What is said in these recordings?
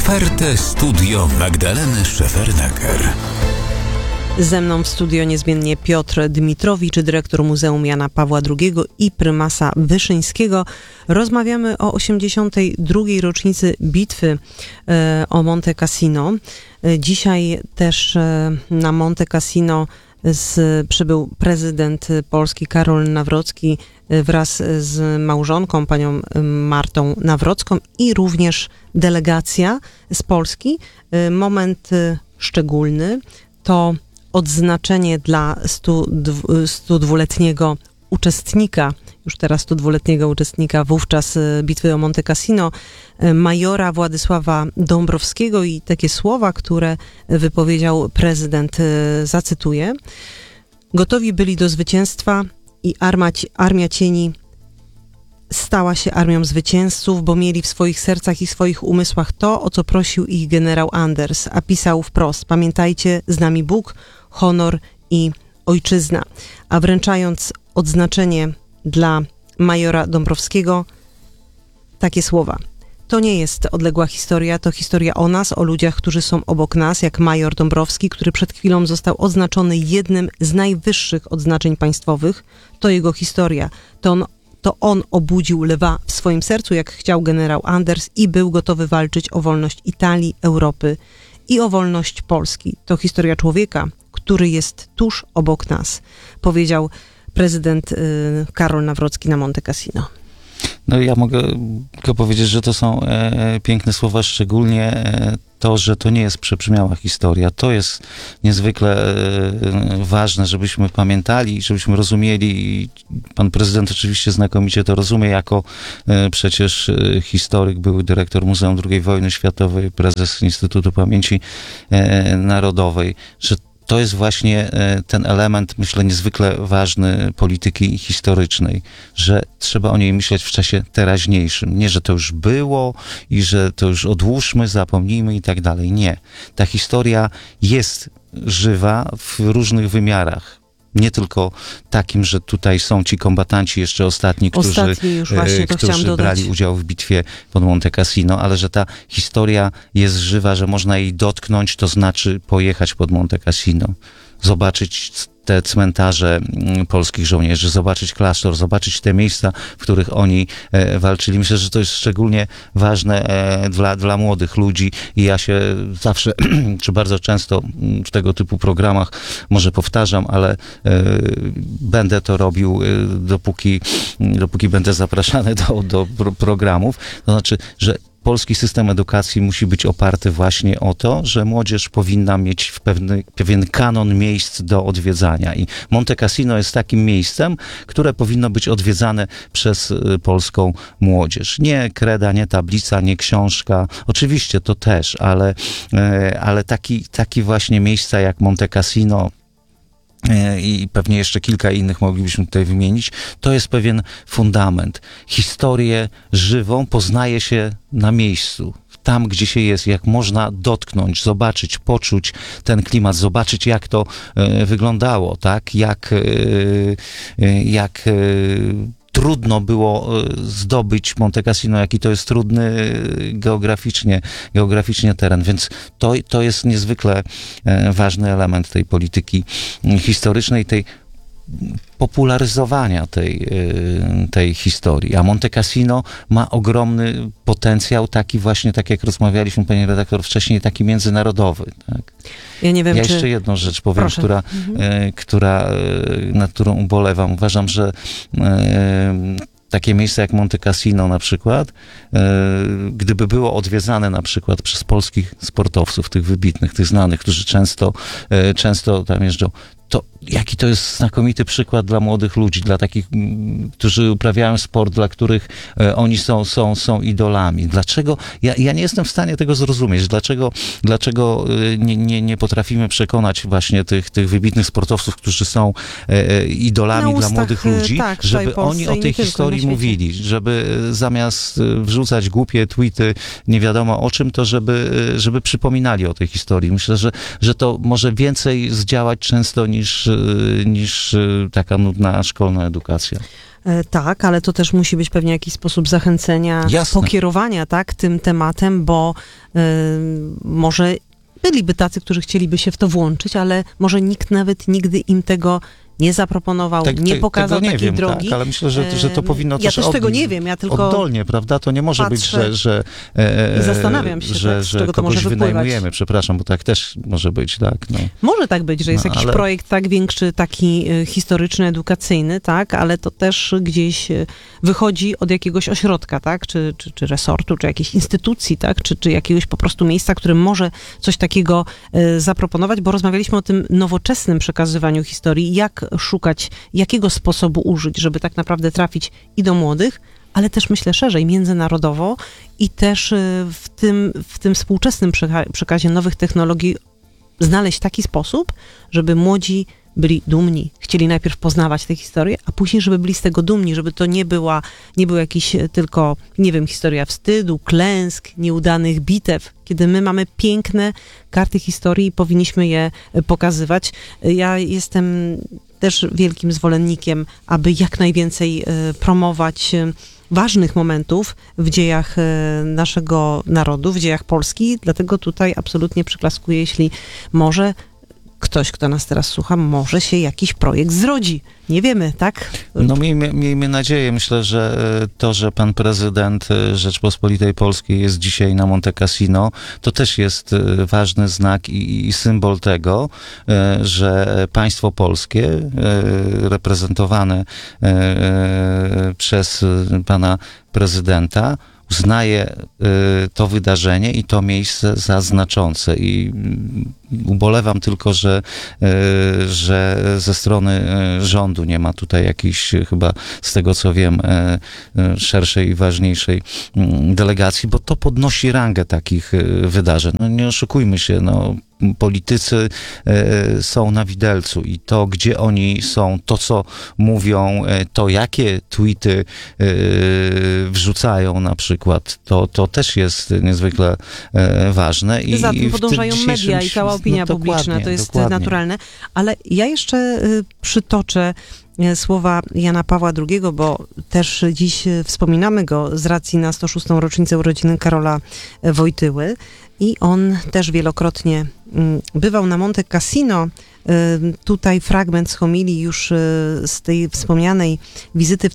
Ofertę Studio Magdaleny Szefernaker. Ze mną w studio niezmiennie Piotr Dmitrowicz, dyrektor Muzeum Jana Pawła II i prymasa Wyszyńskiego. Rozmawiamy o 82. rocznicy bitwy o Monte Cassino. Dzisiaj też na Monte Cassino przybył prezydent Polski Karol Nawrocki wraz z małżonką, panią Martą Nawrocką i również delegacja z Polski. Moment szczególny to odznaczenie dla 102-letniego uczestnika, już teraz 102-letniego uczestnika wówczas bitwy o Monte Cassino, majora Władysława Dąbrowskiego, i takie słowa, które wypowiedział prezydent, zacytuję: gotowi byli do zwycięstwa i armia cieni stała się armią zwycięzców, bo mieli w swoich sercach i swoich umysłach to, o co prosił ich generał Anders, a pisał wprost: pamiętajcie, z nami Bóg, honor i ojczyzna. A wręczając odznaczenie dla majora Dąbrowskiego, takie słowa: to nie jest odległa historia, to historia o nas, o ludziach, którzy są obok nas, jak major Dąbrowski, który przed chwilą został odznaczony jednym z najwyższych odznaczeń państwowych. To jego historia. To on obudził lwa w swoim sercu, jak chciał generał Anders, i był gotowy walczyć o wolność Italii, Europy i o wolność Polski. To historia człowieka, który jest tuż obok nas, powiedział prezydent Karol Nawrocki na Monte Cassino. No ja mogę tylko powiedzieć, że to są piękne słowa, szczególnie to, że to nie jest przebrzmiała historia. To jest niezwykle ważne, żebyśmy pamiętali, żebyśmy rozumieli. I pan prezydent oczywiście znakomicie to rozumie, jako przecież historyk, były dyrektor Muzeum II Wojny Światowej, prezes Instytutu Pamięci Narodowej, że to jest właśnie ten element, myślę, niezwykle ważny polityki historycznej, że trzeba o niej myśleć w czasie teraźniejszym. Nie, że to już było i że to już odłóżmy, zapomnijmy i tak dalej. Nie. Ta historia jest żywa w różnych wymiarach. Nie tylko takim, że tutaj są ci kombatanci jeszcze ostatni, którzy brali udział w bitwie pod Monte Cassino, ale że ta historia jest żywa, że można jej dotknąć, to znaczy pojechać pod Monte Cassino, zobaczyć te cmentarze polskich żołnierzy, zobaczyć klasztor, zobaczyć te miejsca, w których oni walczyli. Myślę, że to jest szczególnie ważne dla młodych ludzi i ja się zawsze, czy bardzo często w tego typu programach może powtarzam, ale będę to robił, dopóki będę zapraszany do programów. To znaczy, że polski system edukacji musi być oparty właśnie o to, że młodzież powinna mieć pewien kanon miejsc do odwiedzania. I Monte Cassino jest takim miejscem, które powinno być odwiedzane przez polską młodzież. Nie kreda, nie tablica, nie książka. Oczywiście to też, ale taki właśnie miejsca jak Monte Cassino i pewnie jeszcze kilka innych moglibyśmy tutaj wymienić, to jest pewien fundament. Historię żywą poznaje się na miejscu, tam gdzie się jest, jak można dotknąć, zobaczyć, poczuć ten klimat, zobaczyć jak to wyglądało, tak? Jak trudno było zdobyć Monte Cassino, jaki to jest trudny geograficznie teren, więc to jest niezwykle ważny element tej polityki historycznej, tej popularyzowania tej historii. A Monte Cassino ma ogromny potencjał, taki właśnie, tak jak rozmawialiśmy, pani redaktor, wcześniej, taki międzynarodowy. Tak? Ja nie wiem, jeszcze jedną rzecz powiem, nad którą ubolewam. Uważam, że takie miejsce jak Monte Cassino na przykład, gdyby było odwiedzane na przykład przez polskich sportowców, tych wybitnych, tych znanych, którzy często tam jeżdżą, to jaki to jest znakomity przykład dla młodych ludzi, dla takich, którzy uprawiają sport, dla których oni są idolami. Dlaczego? Ja nie jestem w stanie tego zrozumieć. Dlaczego nie potrafimy przekonać właśnie tych wybitnych sportowców, którzy są idolami dla młodych ludzi, tak, żeby oni o tej historii mówili, żeby zamiast wrzucać głupie tweety, nie wiadomo o czym, to żeby przypominali o tej historii. Myślę, że to może więcej zdziałać często niż taka nudna szkolna edukacja. Tak, ale to też musi być pewnie jakiś sposób zachęcenia, Jasne. pokierowania, tak, tym tematem, bo może byliby tacy, którzy chcieliby się w to włączyć, ale może nikt nawet nigdy im tego nie zaproponował, nie pokazał tego nie takiej wiem, drogi. Tak, ale myślę, że to powinno Ja też też tego nie wiem, ja tylko oddolnie, prawda? To nie może patrzę być, że i zastanawiam się, że, tak, z że czego to kogoś może wypływać. wynajmujemy, przepraszam, bo tak też może być, tak. No. Może tak być, że jest No, jakiś ale- projekt tak większy, taki historyczny, edukacyjny, tak, ale to też gdzieś wychodzi od jakiegoś ośrodka, tak, czy resortu, czy jakiejś instytucji, tak, czy jakiegoś po prostu miejsca, które może coś takiego zaproponować, bo rozmawialiśmy o tym nowoczesnym przekazywaniu historii, jak szukać, jakiego sposobu użyć, żeby tak naprawdę trafić i do młodych, ale też myślę szerzej, międzynarodowo i też w tym współczesnym przekazie nowych technologii znaleźć taki sposób, żeby młodzi byli dumni, chcieli najpierw poznawać tę historię, a później, żeby byli z tego dumni, żeby to nie był jakiś tylko, nie wiem, historia wstydu, klęsk, nieudanych bitew, kiedy my mamy piękne karty historii i powinniśmy je pokazywać. Ja jestem też wielkim zwolennikiem, aby jak najwięcej promować ważnych momentów w dziejach naszego narodu, w dziejach Polski, dlatego tutaj absolutnie przyklaskuję, jeśli może ktoś, kto nas teraz słucha, może się jakiś projekt zrodzi. Nie wiemy, tak? No miejmy nadzieję. Myślę, że to, że pan prezydent Rzeczpospolitej Polskiej jest dzisiaj na Monte Cassino, to też jest ważny znak i symbol tego, że państwo polskie reprezentowane przez pana prezydenta uznaje to wydarzenie i to miejsce za znaczące i ubolewam tylko, że ze strony rządu nie ma tutaj jakiejś, chyba z tego co wiem, szerszej i ważniejszej delegacji, bo to podnosi rangę takich wydarzeń. No nie oszukujmy się, no politycy są na widelcu i to, gdzie oni są, to, co mówią, to, jakie tweety wrzucają na przykład, to też jest niezwykle ważne. Za tym podążają media i cała opinia publiczna, to jest dokładnie. naturalne. Ale ja jeszcze przytoczę słowa Jana Pawła II, bo też dziś wspominamy go z racji na 106. rocznicę urodziny Karola Wojtyły i on też wielokrotnie bywał na Monte Cassino. Tutaj fragment z homilii już z tej wspomnianej wizyty w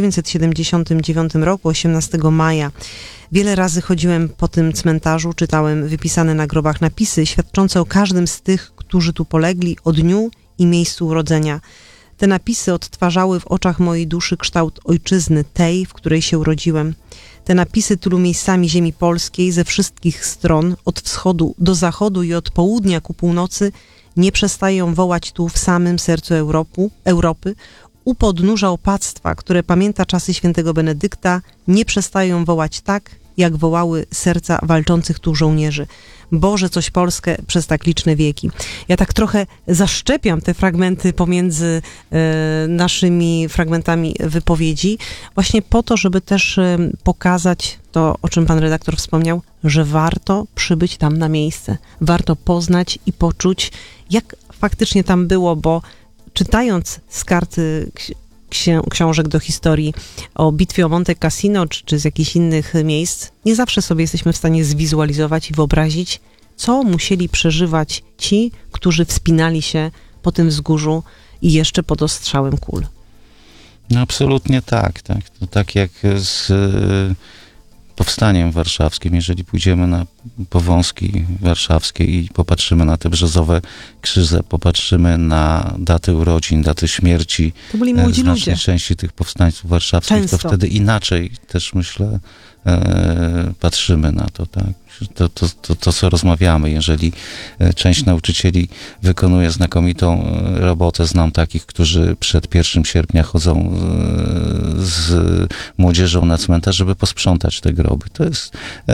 1979 roku, 18 maja. Wiele razy chodziłem po tym cmentarzu, czytałem wypisane na grobach napisy świadczące o każdym z tych, którzy tu polegli, o dniu i miejscu urodzenia. Te napisy odtwarzały w oczach mojej duszy kształt ojczyzny, tej, w której się urodziłem. Te napisy tylu miejscami ziemi polskiej ze wszystkich stron, od wschodu do zachodu i od południa ku północy, nie przestają wołać tu w samym sercu Europy, u podnóża opactwa, które pamięta czasy świętego Benedykta, nie przestają wołać tak, jak wołały serca walczących tu żołnierzy. Boże, coś Polskę przez tak liczne wieki. Ja tak trochę zaszczepiam te fragmenty pomiędzy naszymi fragmentami wypowiedzi, właśnie po to, żeby też pokazać to, o czym pan redaktor wspomniał, że warto przybyć tam na miejsce. Warto poznać i poczuć, jak faktycznie tam było, bo czytając z karty książek do historii o bitwie o Monte Cassino, czy z jakichś innych miejsc, nie zawsze sobie jesteśmy w stanie zwizualizować i wyobrazić, co musieli przeżywać ci, którzy wspinali się po tym wzgórzu i jeszcze pod ostrzałem kul. No absolutnie tak. To tak jak z powstaniem warszawskim, jeżeli pójdziemy na Powązki warszawskie i popatrzymy na te brzozowe krzyże, popatrzymy na daty urodzin, daty śmierci To byli młodzi znacznej ludzie. części tych powstańców warszawskich, Często. to wtedy inaczej też, myślę, patrzymy na to, tak? To, co rozmawiamy, jeżeli część nauczycieli wykonuje znakomitą robotę, znam takich, którzy przed 1 sierpnia chodzą z młodzieżą na cmentarz, żeby posprzątać te groby. To jest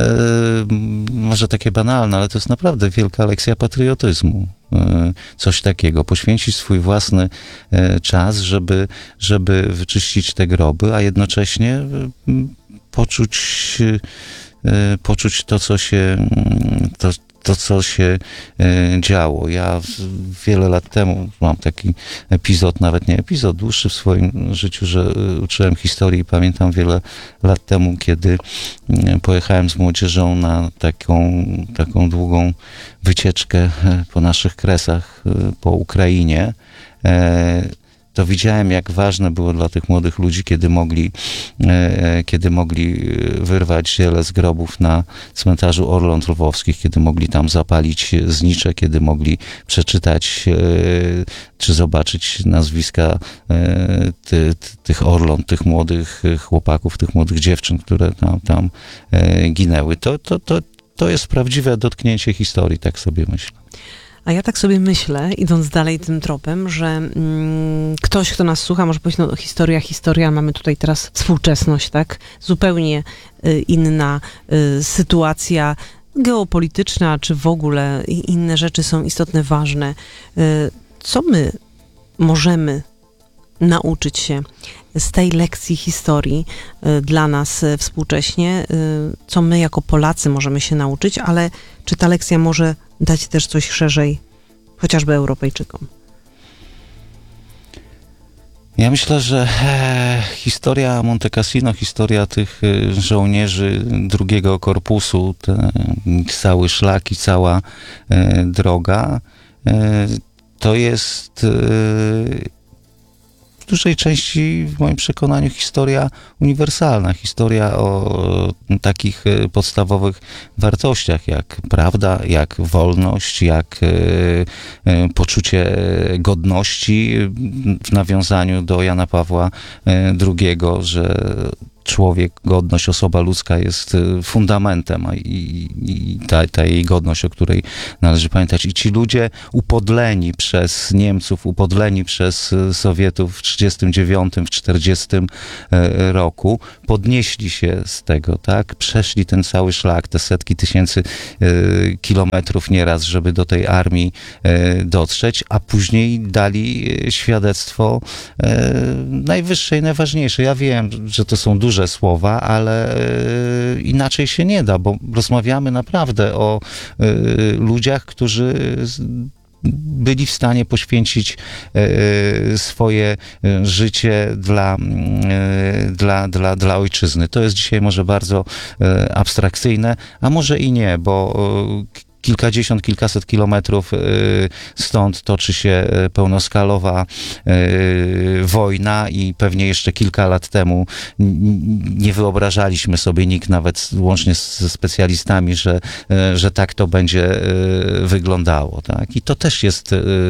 może takie banalne, ale to jest naprawdę wielka lekcja patriotyzmu. Coś takiego, poświęcić swój własny czas, żeby wyczyścić te groby, a jednocześnie poczuć to, co się, to, co się działo. Ja wiele lat temu mam taki epizod, nawet nie epizod, dłuższy w swoim życiu, że uczyłem historii i pamiętam wiele lat temu, kiedy pojechałem z młodzieżą na taką długą wycieczkę po naszych kresach, po Ukrainie. To widziałem, jak ważne było dla tych młodych ludzi, kiedy mogli wyrwać ziele z grobów na cmentarzu Orląt Lwowskich, kiedy mogli tam zapalić znicze, kiedy mogli przeczytać czy zobaczyć nazwiska tych Orląt, tych młodych chłopaków, tych młodych dziewczyn, które tam ginęły. To jest prawdziwe dotknięcie historii, tak sobie myślę. A ja tak sobie myślę, idąc dalej tym tropem, że ktoś, kto nas słucha, może powiedzieć, no historia, mamy tutaj teraz współczesność, tak? Zupełnie inna sytuacja geopolityczna, czy w ogóle inne rzeczy są istotne, ważne. Co my możemy nauczyć się z tej lekcji historii dla nas współcześnie, co my jako Polacy możemy się nauczyć, ale czy ta lekcja może dać też coś szerzej, chociażby Europejczykom? Ja myślę, że historia Monte Cassino, historia tych żołnierzy drugiego korpusu, cały szlak i cała droga, to jest w dużej części, w moim przekonaniu, historia uniwersalna, historia o takich podstawowych wartościach, jak prawda, jak wolność, jak poczucie godności, w nawiązaniu do Jana Pawła II, że człowiek, godność, osoba ludzka jest fundamentem i ta jej godność, o której należy pamiętać. I ci ludzie upodleni przez Niemców, upodleni przez Sowietów w 1939, w 1940 roku, podnieśli się z tego, tak? Przeszli ten cały szlak, te setki tysięcy kilometrów nieraz, żeby do tej armii dotrzeć, a później dali świadectwo najwyższe i najważniejsze. Ja wiem, że to są duże słowa, ale inaczej się nie da, bo rozmawiamy naprawdę o ludziach, którzy byli w stanie poświęcić swoje życie dla ojczyzny. To jest dzisiaj może bardzo abstrakcyjne, a może i nie, bo kilkadziesiąt, kilkaset kilometrów stąd toczy się pełnoskalowa wojna i pewnie jeszcze kilka lat temu nie wyobrażaliśmy sobie, nikt nawet łącznie ze specjalistami, że tak to będzie wyglądało. Tak? I to też jest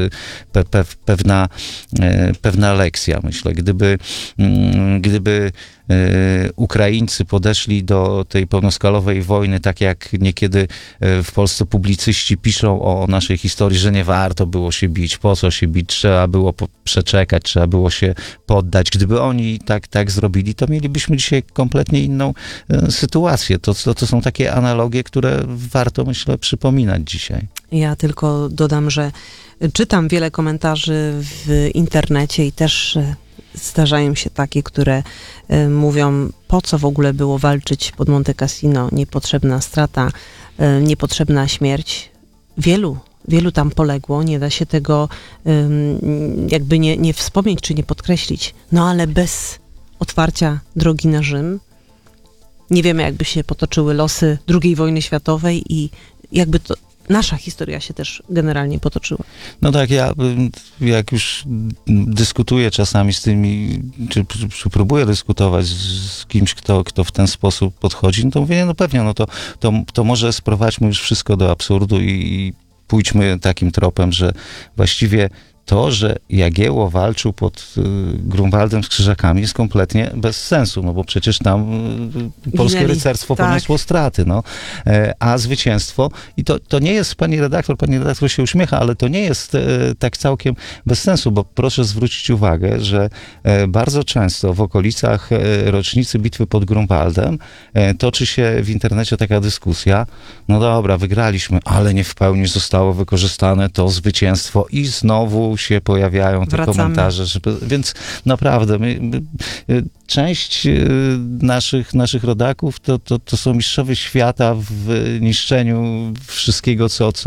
pewna lekcja, myślę. Gdyby Ukraińcy podeszli do tej pełnoskalowej wojny, tak jak niekiedy w Polsce publicyści piszą o naszej historii, że nie warto było się bić, po co się bić, trzeba było przeczekać, trzeba było się poddać. Gdyby oni tak zrobili, to mielibyśmy dzisiaj kompletnie inną sytuację. To są takie analogie, które warto, myślę, przypominać dzisiaj. Ja tylko dodam, że czytam wiele komentarzy w internecie i też zdarzają się takie, które mówią, po co w ogóle było walczyć pod Monte Cassino, niepotrzebna strata, niepotrzebna śmierć. Wielu tam poległo, nie da się tego jakby nie wspomnieć czy nie podkreślić. No ale bez otwarcia drogi na Rzym nie wiemy, jakby się potoczyły losy II wojny światowej i jakby to nasza historia się też generalnie potoczyła. No tak, ja jak już dyskutuję czasami z tymi, czy próbuję dyskutować z kimś, kto w ten sposób podchodzi, no to mówię, no pewnie, no to może sprowadźmy już wszystko do absurdu i pójdźmy takim tropem, że właściwie to, że Jagiełło walczył pod Grunwaldem z Krzyżakami, jest kompletnie bez sensu, no bo przecież tam polskie rycerstwo poniosło straty, no. A zwycięstwo, i to nie jest, pani redaktor się uśmiecha, ale to nie jest tak całkiem bez sensu, bo proszę zwrócić uwagę, że bardzo często w okolicach rocznicy bitwy pod Grunwaldem toczy się w internecie taka dyskusja, no dobra, wygraliśmy, ale nie w pełni zostało wykorzystane to zwycięstwo i znowu się pojawiają te komentarze, więc naprawdę część naszych rodaków to są mistrzowie świata w niszczeniu wszystkiego,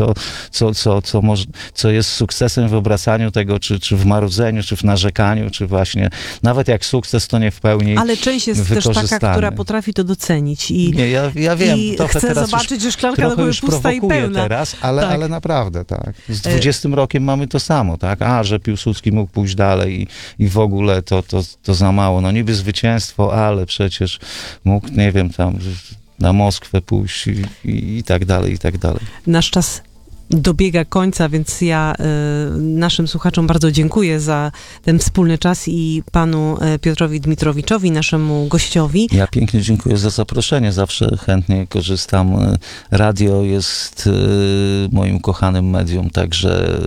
co jest sukcesem w obracaniu tego, czy w marudzeniu, czy w narzekaniu, czy właśnie, nawet jak sukces, to nie w pełni Ale część jest też taka, która potrafi to docenić i, nie, ja wiem, i chce zobaczyć, że szklanka do góry pusta i pełna. Teraz, Tak. ale naprawdę, tak. Z 20 rokiem mamy to samo, tak? Że Piłsudski mógł pójść dalej i w ogóle to za mało. No niby zwycięstwo, ale przecież mógł, nie wiem, tam na Moskwę pójść i tak dalej, i tak dalej. Nasz czas dobiega końca, więc ja naszym słuchaczom bardzo dziękuję za ten wspólny czas i panu Piotrowi Dmitrowiczowi, naszemu gościowi. Ja pięknie dziękuję za zaproszenie, zawsze chętnie korzystam. Radio jest moim ukochanym medium, także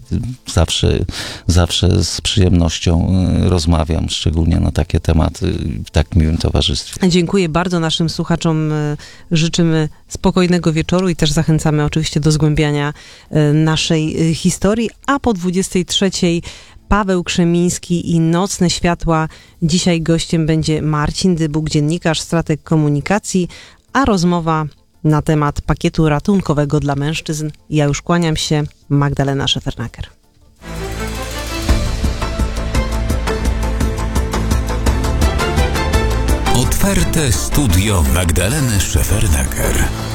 zawsze z przyjemnością rozmawiam, szczególnie na takie tematy w tak miłym towarzystwie. Dziękuję bardzo naszym słuchaczom. Życzymy spokojnego wieczoru i też zachęcamy oczywiście do zgłębiania naszej historii, a po 23:00 Paweł Krzemiński i Nocne Światła. Dzisiaj gościem będzie Marcin Dybuk, dziennikarz, strateg komunikacji, a rozmowa na temat pakietu ratunkowego dla mężczyzn. Ja już kłaniam się, Magdalena Szefernaker. Otwarte studio Magdaleny Szefernaker.